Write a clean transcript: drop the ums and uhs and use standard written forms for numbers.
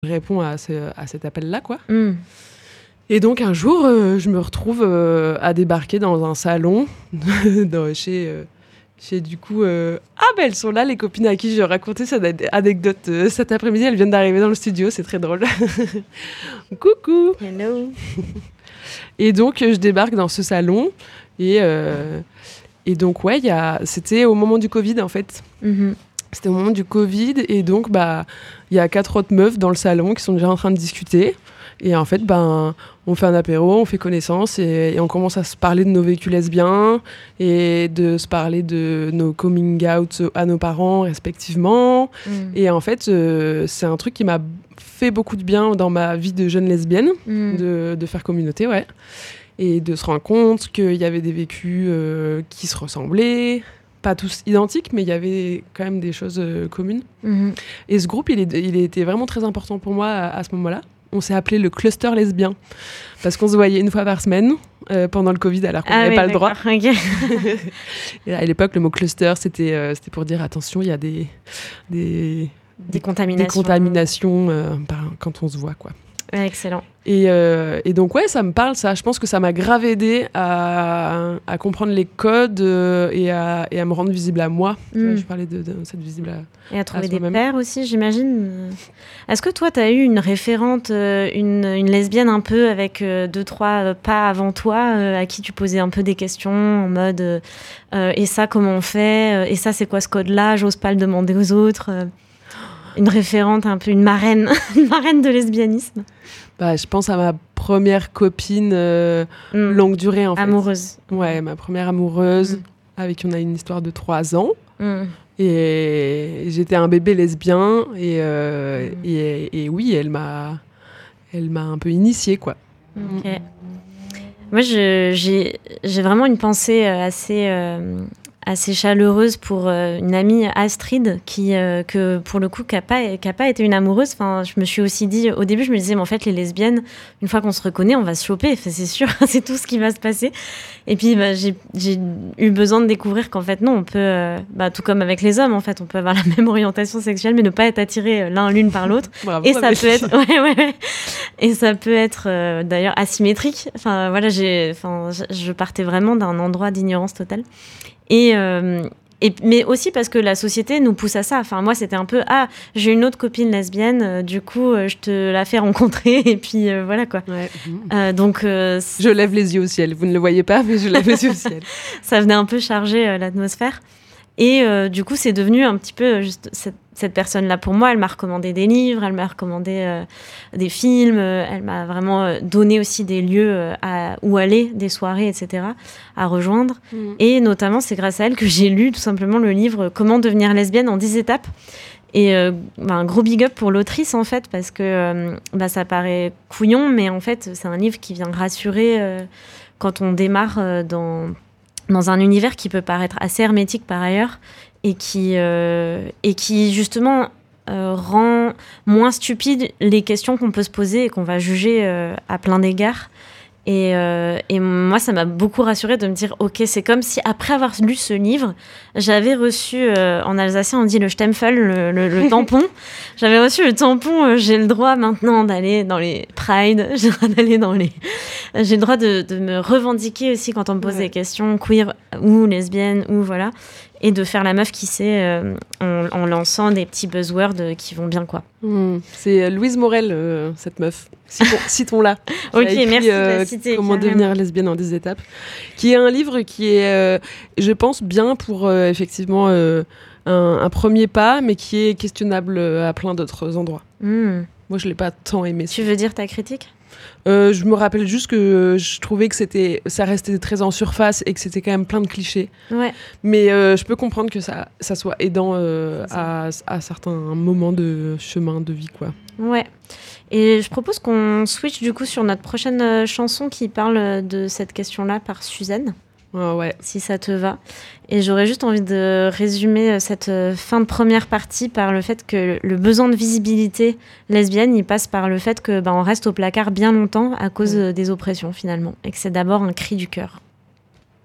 réponds à cet appel-là, quoi. Et donc, un jour, je me retrouve à débarquer dans un salon chez du coup... elles sont là, les copines à qui je racontais cette anecdote cet après-midi. Elles viennent d'arriver dans le studio, c'est très drôle. Coucou. Hello. Et donc, je débarque dans ce salon. Et donc, c'était au moment du Covid, en fait. C'était au moment du Covid. Et donc, il y a 4 autres meufs dans le salon qui sont déjà en train de discuter. Et en fait, on fait un apéro, on fait connaissance et on commence à se parler de nos vécus lesbiens et de se parler de nos coming out à nos parents respectivement. Et en fait, c'est un truc qui m'a fait beaucoup de bien dans ma vie de jeune lesbienne, de faire communauté, ouais. Et de se rendre compte qu'il y avait des vécus qui se ressemblaient. Pas tous identiques, mais il y avait quand même des choses communes. Et ce groupe, il était vraiment très important pour moi à ce moment-là. On s'est appelé le cluster lesbien parce qu'on se voyait une fois par semaine pendant le Covid alors qu'on n'avait pas le droit. Okay. Et à l'époque, le mot cluster, c'était pour dire attention, il y a des contaminations quand on se voit, quoi. Ouais, excellent. Et donc, ça me parle, ça. Je pense que ça m'a grave aidé à comprendre les codes et à me rendre visible à moi. Je parlais de cette visible et à trouver des pairs aussi, j'imagine. Est-ce que toi, tu as eu une référente, une lesbienne un peu avec 2-3 pas avant toi, à qui tu posais un peu des questions en mode et ça, comment on fait ? Et ça, c'est quoi ce code-là ? J'ose pas le demander aux autres. Une référente, un peu une marraine de lesbianisme. Je pense à ma première copine longue durée, en fait. Amoureuse. Ouais, ma première amoureuse, avec qui on a une histoire de 3 ans. Et j'étais un bébé lesbien. Et oui, elle m'a un peu initiée, quoi. Ok. Moi, j'ai vraiment une pensée assez chaleureuse pour une amie, Astrid, que pour le coup qui a pas été une amoureuse. Enfin, je me suis aussi dit au début, je me disais mais en fait les lesbiennes, une fois qu'on se reconnaît, on va se choper, enfin, c'est sûr, c'est tout ce qui va se passer. Et puis j'ai eu besoin de découvrir qu'en fait non, on peut tout comme avec les hommes en fait, on peut avoir la même orientation sexuelle mais ne pas être attirés l'une par l'autre. Bravo, et ça peut être et ça peut être d'ailleurs asymétrique. Enfin voilà, je partais vraiment d'un endroit d'ignorance totale. Mais aussi parce que la société nous pousse à ça. Enfin, moi, c'était un peu j'ai une autre copine lesbienne, du coup, je te la fais rencontrer, et puis voilà quoi. Ouais. Donc, je lève les yeux au ciel. Vous ne le voyez pas, mais je lève les yeux au ciel. Ça venait un peu charger l'atmosphère. Et du coup, c'est devenu un petit peu juste cette personne-là pour moi. Elle m'a recommandé des livres, elle m'a recommandé des films, elle m'a vraiment donné aussi des lieux où aller, des soirées, etc., à rejoindre. Et notamment, c'est grâce à elle que j'ai lu tout simplement le livre « Comment devenir lesbienne en 10 étapes ». Et un gros big up pour l'autrice, en fait, parce que ça paraît couillon, mais en fait, c'est un livre qui vient rassurer quand on démarre dans un univers qui peut paraître assez hermétique par ailleurs et qui justement rend moins stupide les questions qu'on peut se poser et qu'on va juger à plein d'égards. Et moi, ça m'a beaucoup rassurée de me dire, ok, c'est comme si après avoir lu ce livre, j'avais reçu, en alsacien on dit le Stempel, le tampon. J'avais reçu le tampon, j'ai le droit maintenant d'aller dans les prides, j'ai le droit de me revendiquer aussi quand on me pose des questions queer ou lesbienne ou voilà, et de faire la meuf qui sait en lançant des petits buzzwords qui vont bien, quoi. C'est Louise Morel, cette meuf. Citons-la. Ok, merci de la citer. Comment devenir lesbienne en 10 étapes. Qui est un livre qui est, je pense, bien pour effectivement un premier pas, mais qui est questionnable à plein d'autres endroits. Moi, je ne l'ai pas tant aimé. Tu veux dire ta critique ? Je me rappelle juste que je trouvais que ça restait très en surface et que c'était quand même plein de clichés. Ouais. Mais je peux comprendre que ça soit aidant à certains moments de chemin de vie, quoi. Ouais. Et je propose qu'on switch du coup sur notre prochaine chanson qui parle de cette question-là par Suzanne. Ouais. Si ça te va. Et j'aurais juste envie de résumer cette fin de première partie par le fait que le besoin de visibilité lesbienne, il passe par le fait que on reste au placard bien longtemps à cause des oppressions finalement, et que c'est d'abord un cri du cœur.